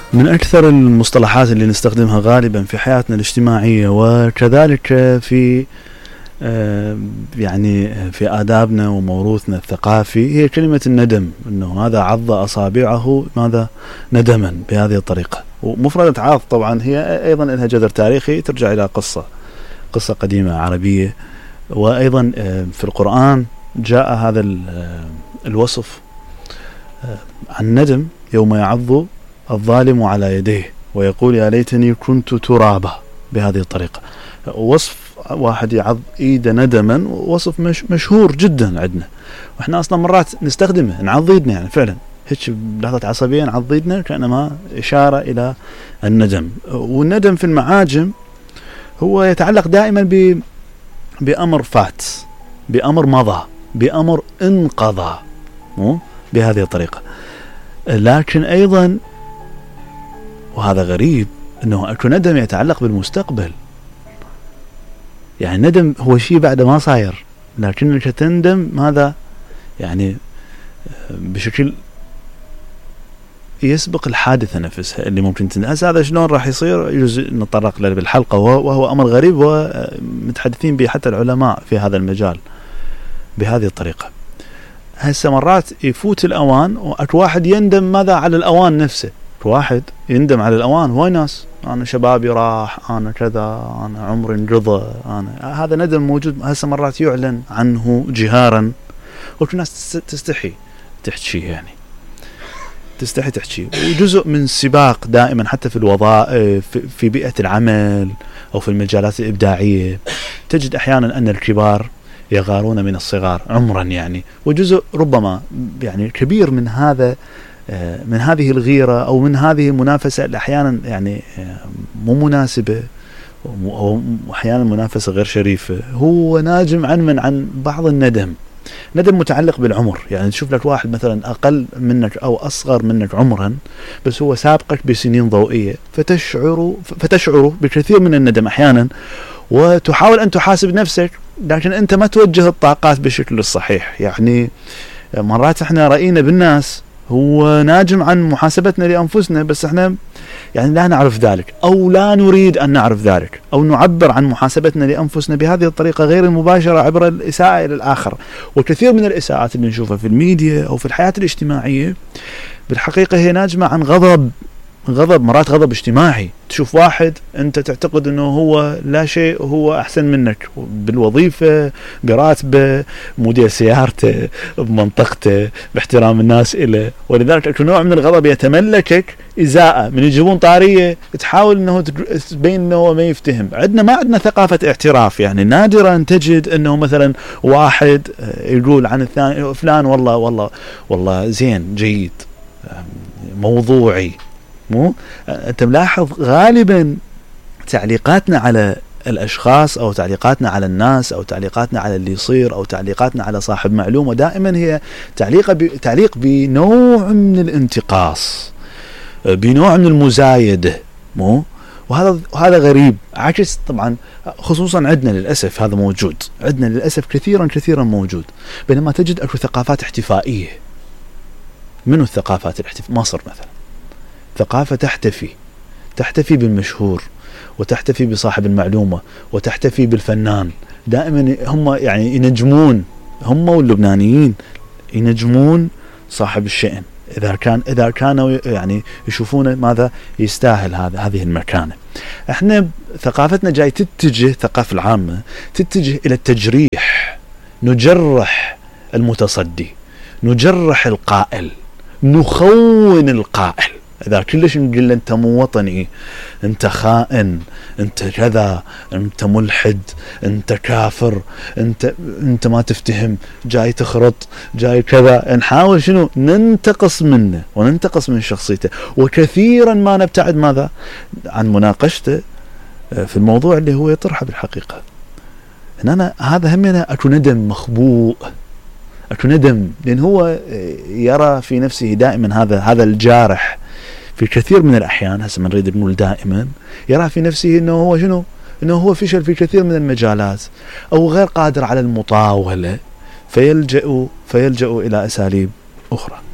من أكثر المصطلحات اللي نستخدمها غالبا في حياتنا الاجتماعية وكذلك في يعني في آدابنا وموروثنا الثقافي هي كلمة الندم، أنه هذا عض أصابعه ماذا ندما بهذه الطريقة. ومفردة عاض طبعا هي أيضا لها جذر تاريخي ترجع إلى قصة قديمة عربية، وأيضا في القرآن جاء هذا الوصف عن الندم يوم يعض الظالم على يديه ويقول يا ليتني كنت ترابا بهذه الطريقة. وصف واحد يعض ايده ندما وصف مشهور جدا عندنا، واحنا اصلا مرات نستخدمه نعض ايدنا، يعني فعلا هيك بلحظة عصبية نعض ايدنا كأنما اشارة الى الندم. والندم في المعاجم هو يتعلق دائما بأمر فات، بأمر مضى، بأمر انقضى، مو بهذه الطريقة. لكن ايضا وهذا غريب انه اكو ندم يتعلق بالمستقبل، يعني الندم هو شيء بعد ما صاير لكنك تندم ماذا يعني بشكل يسبق الحادثة نفسها اللي ممكن تندم. هذا شلون راح يصير يجوز نتطرق له بالحلقة، وهو أمر غريب ومتحدثين به حتى العلماء في هذا المجال بهذه الطريقة. هسه مرات يفوت الأوان وأكو واحد يندم ماذا على الأوان نفسه، واحد يندم على الأوان. هواي ناس أنا شبابي راح، أنا كذا، أنا عمري انقضى، أنا هذا ندم موجود. هسه مرات يعلن عنه جهارا وكل الناس تستحي تحكي، يعني تستحي تحكي. وجزء من السباق دائما حتى في الوظائف في بيئة العمل أو في المجالات الإبداعية تجد أحيانا أن الكبار يغارون من الصغار عمرا، يعني وجزء ربما يعني كبير من هذا من هذه الغيرة أو من هذه المنافسة اللي أحيانا يعني مو مناسبة أو أحيانا منافسة غير شريفة، هو ناجم عن بعض الندم. ندم متعلق بالعمر، يعني تشوف لك واحد مثلا أقل منك أو أصغر منك عمرا بس هو سابقك بسنين ضوئية، فتشعر بكثير من الندم أحيانا، وتحاول أن تحاسب نفسك لكن أنت ما توجه الطاقات بالشكل الصحيح. يعني مرات احنا رأينا بالناس هو ناجم عن محاسبتنا لأنفسنا بس احنا يعني لا نعرف ذلك أو لا نريد أن نعرف ذلك، أو نعبر عن محاسبتنا لأنفسنا بهذه الطريقة غير المباشرة عبر الإساءة إلى الآخر. وكثير من الإساءات اللي نشوفها في الميديا أو في الحياة الاجتماعية بالحقيقة هي ناجمة عن غضب، مرات غضب اجتماعي. تشوف واحد أنت تعتقد أنه هو لا شيء وهو أحسن منك بالوظيفة، براتبه، مدير سيارته، بمنطقته، باحترام الناس إله، ولذلك أكو نوع من الغضب يتملكك إزاءة من يجيبون طارية تحاول أنه تبين أنه ما يفتهم. ما عندنا ثقافة اعتراف، يعني نادرا تجد أنه مثلا واحد يقول عن الثاني فلان والله زين جيد موضوعي. مو أنت ملاحظ غالبا تعليقاتنا على الأشخاص أو تعليقاتنا على الناس أو تعليقاتنا على اللي يصير أو تعليقاتنا على صاحب معلومة دائما هي تعليق بنوع من الانتقاص، بنوع من المزايدة. مو وهذا غريب، عكس طبعا خصوصا عندنا للأسف هذا موجود، عندنا للأسف كثيرا موجود. بينما تجد أكو ثقافات احتفائية. منو الثقافات الاحتفائية؟ مصر مثلا ثقافة تحتفي بالمشهور وتحتفي بصاحب المعلومة وتحتفي بالفنان. دائما هم يعني ينجمون، هم واللبنانيين ينجمون صاحب الشأن إذا كانوا يعني يشوفون ماذا يستاهل هذه المكانة. احنا ثقافتنا جاي تتجه، الثقافة العامة تتجه إلى التجريح، نجرح المتصدي، نجرح القائل، نخون القائل. إذا كلش نقول أنت مو وطني، أنت خائن، أنت كذا، أنت ملحد، أنت كافر، أنت ما تفتهم، جاي تخرط، جاي كذا، نحاول شنو ننتقص منه وننتقص من شخصيته. وكثيرا ما نبتعد ماذا عن مناقشته في الموضوع اللي هو يطرحه بالحقيقة. إن هذا همنا أكو ندم مخبوء، أكو ندم لأن هو يرى في نفسه دائما هذا الجارح في كثير من الأحيان. هسه من نريد نقول دائما يرى في نفسه إنه هو شنو، إنه هو فشل في كثير من المجالات أو غير قادر على المطاولة، فيلجأ إلى أساليب أخرى.